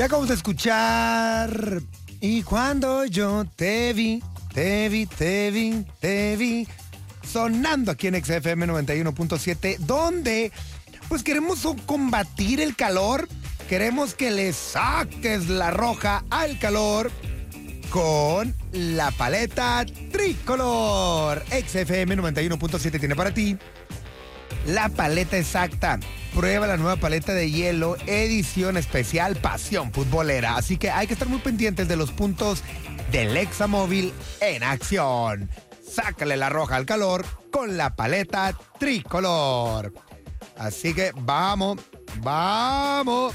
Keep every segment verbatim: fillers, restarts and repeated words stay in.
Ya acabamos de escuchar. Y cuando yo te vi, te vi, te vi, te vi, sonando aquí en X F M noventa y uno punto siete, donde pues queremos combatir el calor, queremos que le saques la roja al calor con la paleta tricolor. X F M noventa y uno punto siete tiene para ti la paleta exacta. Prueba la nueva paleta de hielo, edición especial Pasión Futbolera. Así que hay que estar muy pendientes de los puntos del Examóvil en acción. Sácale la roja al calor con la paleta tricolor. Así que vamos, vamos.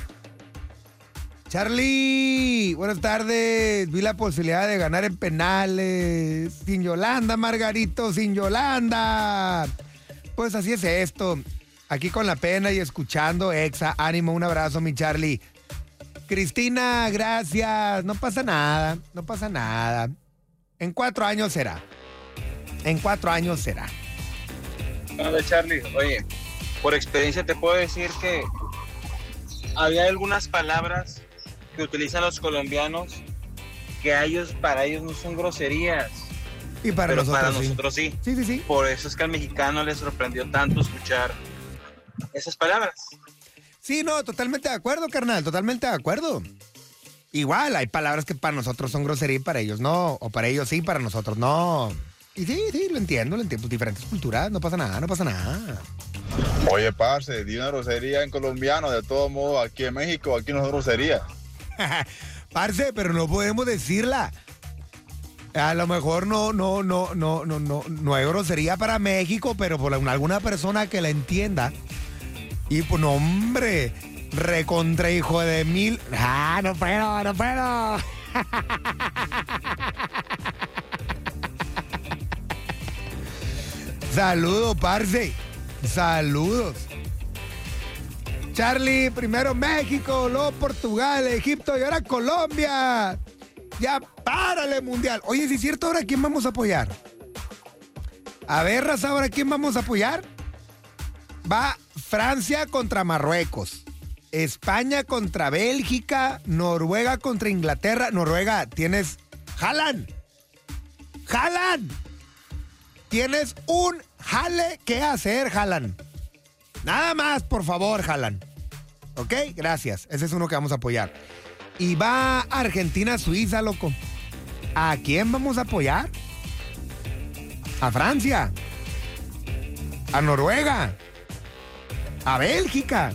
Charlie, buenas tardes. Vi la posibilidad de ganar en penales. Sin Yolanda, Margarito, sin Yolanda. Pues así es esto. Aquí con la pena y escuchando Exa. Ánimo, un abrazo, mi Charlie. Cristina, gracias. No pasa nada, no pasa nada. En cuatro años será. En cuatro años será. Hola, Charlie. Oye, por experiencia te puedo decir que había algunas palabras que utilizan los colombianos que a ellos, para ellos no son groserías. Y para pero nosotros, para sí. nosotros sí. Sí, sí, sí. Por eso es que al mexicano le sorprendió tanto escuchar esas palabras. Sí, no, totalmente de acuerdo, carnal, totalmente de acuerdo. Igual, hay palabras que para nosotros son grosería y para ellos no, o para ellos sí, para nosotros no. Y sí, sí, lo entiendo, lo entiendo, diferentes culturas, no pasa nada, no pasa nada. Oye, parce, di una grosería en colombiano, de todo modo, aquí en México, aquí no es grosería. Parce, pero no podemos decirla. A lo mejor no, no, no, no, no, no, no hay grosería para México, pero por alguna persona que la entienda. Y pues no, hombre, recontra hijo de mil. Ah, no puedo, no puedo. Saludos, parce. Saludos. Charlie, primero México, luego Portugal, Egipto y ahora Colombia. Ya párale, mundial. Oye, si es cierto, ¿ahora quién vamos a apoyar? A ver, raza, ¿ahora quién vamos a apoyar? Va Francia contra Marruecos, España contra Bélgica, Noruega contra Inglaterra. Noruega, tienes Haaland. Haaland. Tienes un jale que hacer, Haaland. Nada más, por favor, Haaland. ¿Ok? Gracias. Ese es uno que vamos a apoyar. Y va Argentina-Suiza, loco. ¿A quién vamos a apoyar? A Francia. A Noruega. A Bélgica.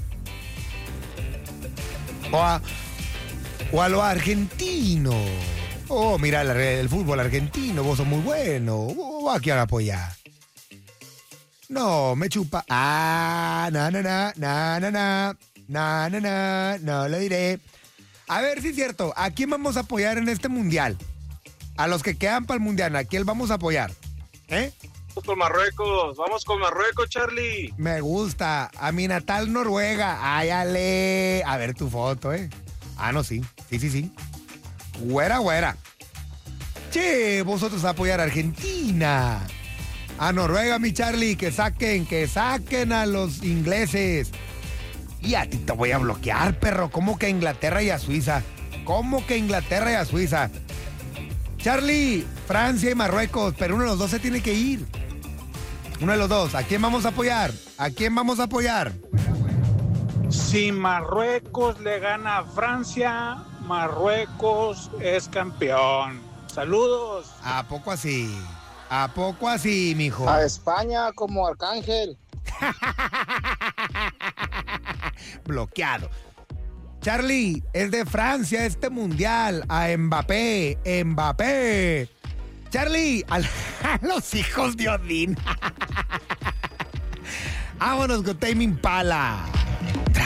O a, o a los argentinos. Oh, mira, el, el fútbol argentino, vos sos muy bueno. ¿O a quién apoyar? No, me chupa. Ah, na, na, na, na, na, na, na, na, na, no lo diré. A ver si es cierto, ¿a quién vamos a apoyar en este mundial? A los que quedan para el mundial, ¿a quién vamos a apoyar? ¿Eh? Vamos con Marruecos, vamos con Marruecos, Charlie. Me gusta, a mi natal Noruega. Ay, ale. A ver tu foto, ¿eh? Ah, no, sí, sí, sí, sí. Güera, güera. Che, vosotros a apoyar a Argentina. A Noruega, mi Charlie, que saquen, que saquen a los ingleses. Y a ti te voy a bloquear, perro. ¿Cómo que a Inglaterra y a Suiza? ¿Cómo que Inglaterra y a Suiza? Charlie, Francia y Marruecos, pero uno de los dos se tiene que ir. Uno de los dos. ¿A quién vamos a apoyar? ¿A quién vamos a apoyar? Si Marruecos le gana a Francia, Marruecos es campeón. Saludos. ¿A poco así? ¿A poco así, mijo? A España como Arcángel. Bloqueado. Charlie, es de Francia este mundial. A Mbappé, Mbappé. Charlie, a, a los hijos de Odín. Vámonos con Tame Impala.